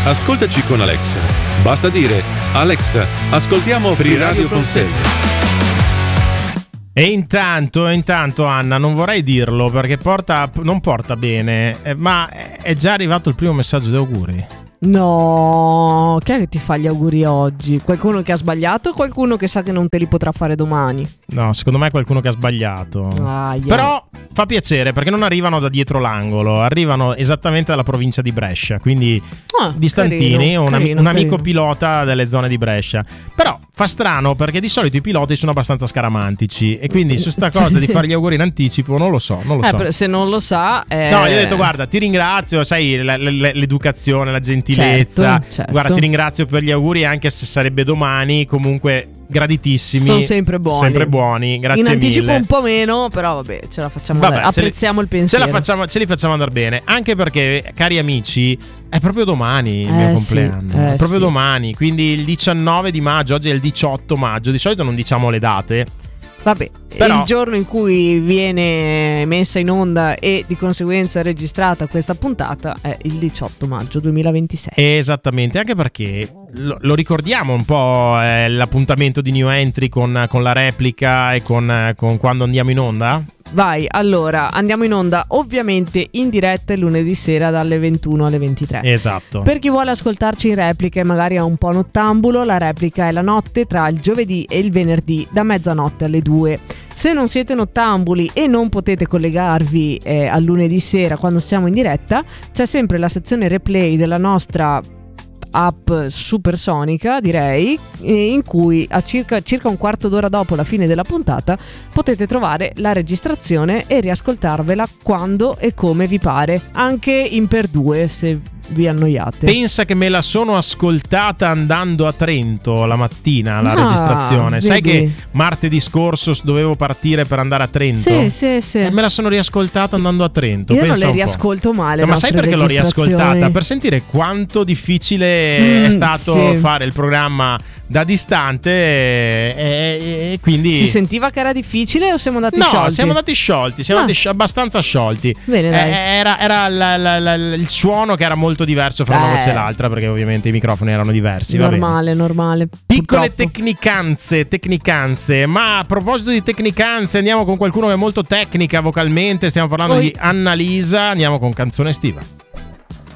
Ascoltaci con Alexa. Basta dire: Alexa, ascoltiamo Free Radio Consegna. E intanto Anna, non vorrei dirlo perché non porta bene, ma è già arrivato il primo messaggio di auguri. No, chi è che ti fa gli auguri oggi? Qualcuno che ha sbagliato o qualcuno che sa che non te li potrà fare domani? No, secondo me è qualcuno che ha sbagliato. Però fa piacere perché non arrivano da dietro l'angolo, arrivano esattamente dalla provincia di Brescia, quindi distantini, un amico pilota delle zone di Brescia. Però fa strano perché di solito i piloti sono abbastanza scaramantici e quindi su sta cosa di fare gli auguri in anticipo non lo so. Se non lo sa no, io ho detto guarda, ti ringrazio, sai, l'educazione, la gentilezza, certo. Guarda, ti ringrazio per gli auguri anche se sarebbe domani, comunque graditissimi, sono sempre buoni, grazie in anticipo mille. Un po' meno, però vabbè, ce la facciamo apprezziamo il pensiero, ce li facciamo andare bene, anche perché, cari amici, è proprio domani il mio compleanno, è proprio domani, quindi il 19 di maggio, oggi è il 18 maggio, di solito non diciamo le date. Vabbè, però il giorno in cui viene messa in onda e di conseguenza registrata questa puntata è il 18 maggio 2026. Esattamente, anche perché lo ricordiamo un po' l'appuntamento di New Entry con la replica e con quando andiamo in onda? Vai, allora, andiamo in onda ovviamente in diretta il lunedì sera dalle 21 alle 23. Esatto. Per chi vuole ascoltarci in replica e magari è un po' nottambulo, la replica è la notte tra il giovedì e il venerdì da mezzanotte alle 2. Se non siete nottambuli e non potete collegarvi al lunedì sera quando siamo in diretta, c'è sempre la sezione replay della nostra app supersonica, direi, in cui a circa un quarto d'ora dopo la fine della puntata potete trovare la registrazione e riascoltarvela quando e come vi pare, anche in per due se vi annoiate. Pensa che me la sono ascoltata andando a Trento la mattina, la registrazione. Vedi? Sai che martedì scorso dovevo partire per andare a Trento? Sì. E me la sono riascoltata andando a Trento. Io Pensa non le riascolto male. No, ma sai perché l'ho riascoltata? Per sentire quanto difficile è stato fare il programma da distante e quindi si sentiva che era difficile o siamo andati sciolti? No, siamo andati sciolti, abbastanza sciolti. Bene, dai. Era il suono che era molto diverso fra una voce e l'altra, perché ovviamente i microfoni erano diversi. Normale. Piccole tecnicanze. Ma a proposito di tecnicanze, andiamo con qualcuno che è molto tecnica vocalmente. Stiamo parlando di Annalisa. Andiamo con Canzone estiva.